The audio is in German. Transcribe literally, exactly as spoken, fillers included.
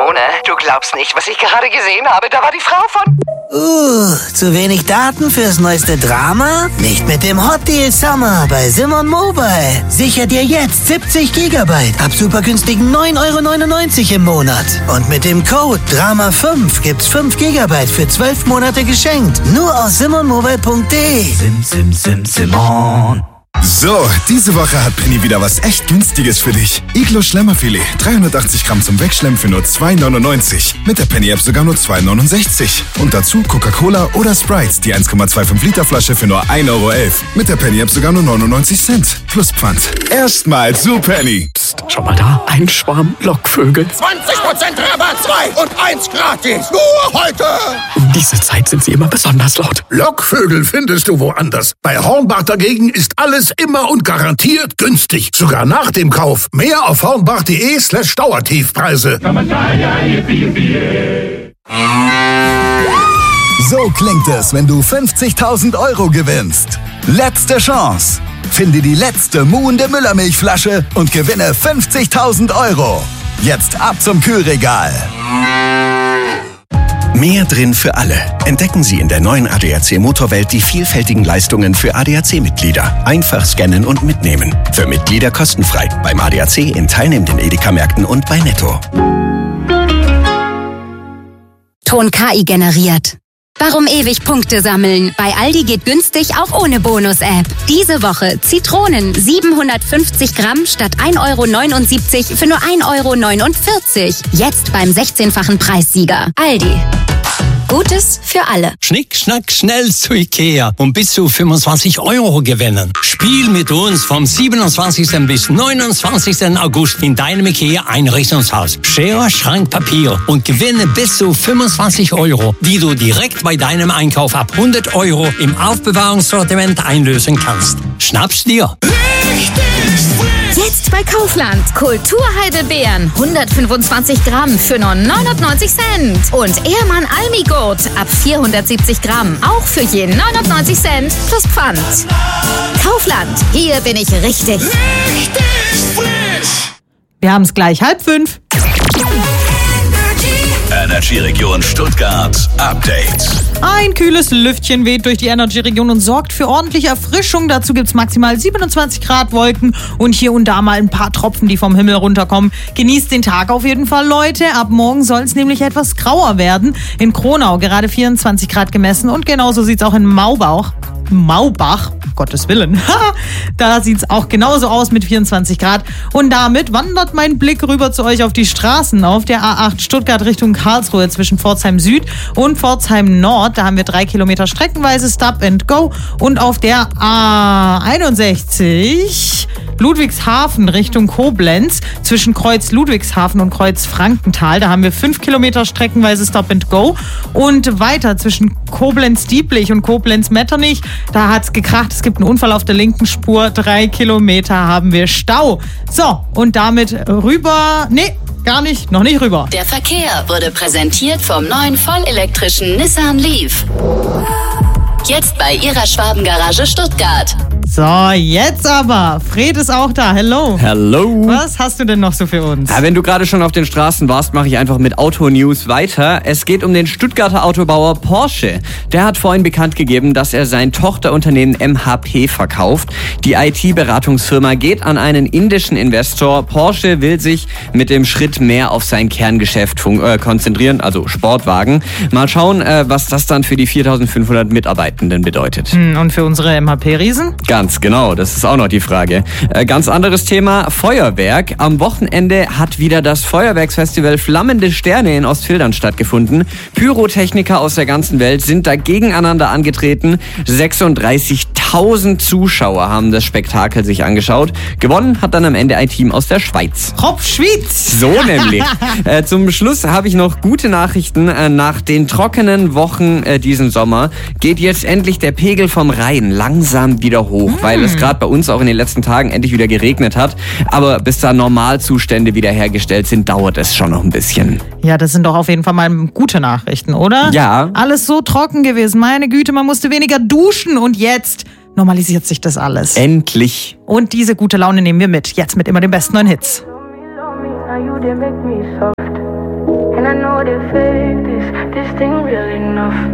Simone, du glaubst nicht, was ich gerade gesehen habe. Da war die Frau von... Uh, zu wenig Daten fürs neueste Drama? Nicht mit dem Hot Deal Summer bei Simon Mobile. Sicher dir jetzt siebzig Gigabyte ab super günstigen neun Euro neunundneunzig im Monat. Und mit dem Code Drama fünf gibt's fünf Gigabyte für zwölf Monate geschenkt. Nur aus simon mobile punkt de. Sim, sim, sim, Simon. So, diese Woche hat Penny wieder was echt Günstiges für dich. Iglo Schlemmerfilet, dreihundertachtzig Gramm zum Wegschlemmen für nur zwei neunundneunzig. Mit der Penny-App sogar nur zwei neunundsechzig. Und dazu Coca-Cola oder Sprite, die eins Komma fünfundzwanzig Liter Flasche für nur ein Euro elf. Mit der Penny-App sogar nur neunundneunzig Cent. Plus Pfand. Erstmal zu Penny. Psst, schau mal da, ein Schwarm Lockvögel. zwanzig Prozent Rabatt, zwei und eins gratis. Nur heute. Um diese Zeit sind sie immer besonders laut. Lockvögel findest du woanders. Bei Hornbach dagegen ist alles immer und garantiert günstig. Sogar nach dem Kauf. Mehr auf hornbach.de slash Dauertiefpreise. So klingt es, wenn du fünfzigtausend Euro gewinnst. Letzte Chance. Finde die letzte muhende Müllermilchflasche und gewinne fünfzigtausend Euro. Jetzt ab zum Kühlregal. Mehr drin für alle. Entdecken Sie in der neuen A D A C Motorwelt die vielfältigen Leistungen für A D A C-Mitglieder. Einfach scannen und mitnehmen. Für Mitglieder kostenfrei. Beim A D A C in teilnehmenden Edeka-Märkten und bei Netto. Ton K I generiert. Warum ewig Punkte sammeln? Bei Aldi geht günstig auch ohne Bonus-App. Diese Woche Zitronen siebenhundertfünfzig Gramm statt ein Euro neunundsiebzig für nur ein Euro neunundvierzig. Jetzt beim sechzehnfachen Preissieger. Aldi. Gutes für alle. Schnick, schnack, schnell zu Ikea und bis zu fünfundzwanzig Euro gewinnen. Spiel mit uns vom siebenundzwanzigsten bis neunundzwanzigsten August in deinem Ikea-Einrichtungshaus. Schere, Schrank, Papier und gewinne bis zu fünfundzwanzig Euro, die du direkt bei deinem Einkauf ab hundert Euro im Aufbewahrungssortiment einlösen kannst. Schnapp's dir! Jetzt bei Kaufland. Kulturheidelbeeren. hundertfünfundzwanzig Gramm für nur neunundneunzig Cent. Und Ehrmann Almigurt ab vierhundertsiebzig Gramm. Auch für je neunundneunzig Cent plus Pfand. Kaufland. Hier bin ich richtig. Richtig frisch. Wir haben es gleich halb fünf. Energy-Region Stuttgart Update. Ein kühles Lüftchen weht durch die Energy-Region und sorgt für ordentliche Erfrischung. Dazu gibt es maximal siebenundzwanzig Grad Wolken und hier und da mal ein paar Tropfen, die vom Himmel runterkommen. Genießt den Tag auf jeden Fall, Leute. Ab morgen soll es nämlich etwas grauer werden. In Kronau gerade vierundzwanzig Grad gemessen und genauso sieht es auch in Maubach. Maubach, um Gottes Willen. Da sieht es auch genauso aus mit vierundzwanzig Grad. Und damit wandert mein Blick rüber zu euch auf die Straßen. Auf der A acht Stuttgart Richtung Karlsruhe zwischen Pforzheim Süd und Pforzheim Nord. Da haben wir drei Kilometer streckenweise Stop and Go. Und auf der A einundsechzig Ludwigshafen Richtung Koblenz zwischen Kreuz Ludwigshafen und Kreuz Frankenthal. Da haben wir fünf Kilometer streckenweise Stop and Go. Und weiter zwischen Koblenz-Dieblich und Koblenz-Metternich. Da hat's gekracht. Es gibt einen Unfall auf der linken Spur. Drei Kilometer haben wir Stau. So, und damit rüber... Nee, gar nicht. Noch nicht rüber. Der Verkehr wurde präsentiert vom neuen vollelektrischen Nissan Leaf. Jetzt bei Ihrer Schwabengarage Stuttgart. So, jetzt aber. Fred ist auch da. Hello. Hello. Was hast du denn noch so für uns? Ja, wenn du gerade schon auf den Straßen warst, mache ich einfach mit Auto-News weiter. Es geht um den Stuttgarter Autobauer Porsche. Der hat vorhin bekannt gegeben, dass er sein Tochterunternehmen M H P verkauft. Die I T-Beratungsfirma geht an einen indischen Investor. Porsche will sich mit dem Schritt mehr auf sein Kerngeschäft fun- äh, konzentrieren, also Sportwagen. Mal schauen, äh, was das dann für die viertausendfünfhundert Mitarbeitenden bedeutet. Hm, und für unsere M H P-Riesen? Ganz genau, das ist auch noch die Frage. Äh, ganz anderes Thema, Feuerwerk. Am Wochenende hat wieder das Feuerwerksfestival Flammende Sterne in Ostfildern stattgefunden. Pyrotechniker aus der ganzen Welt sind da gegeneinander angetreten. sechsunddreißigtausend Zuschauer haben das Spektakel sich angeschaut. Gewonnen hat dann am Ende ein Team aus der Schweiz. Hopfschwitz! So nämlich. äh, zum Schluss habe ich noch gute Nachrichten. Äh, nach den trockenen Wochen äh, diesen Sommer geht jetzt endlich der Pegel vom Rhein langsam wieder hoch, mm. weil es gerade bei uns auch in den letzten Tagen endlich wieder geregnet hat. Aber bis da Normalzustände wiederhergestellt sind, dauert es schon noch ein bisschen. Ja, das sind doch auf jeden Fall mal gute Nachrichten, oder? Ja. Alles so trocken gewesen. Meine Güte, man musste weniger duschen und jetzt normalisiert sich das alles. Endlich. Und diese gute Laune nehmen wir mit. Jetzt mit immer den besten neuen Hits. And I know they fake this, this thing real enough.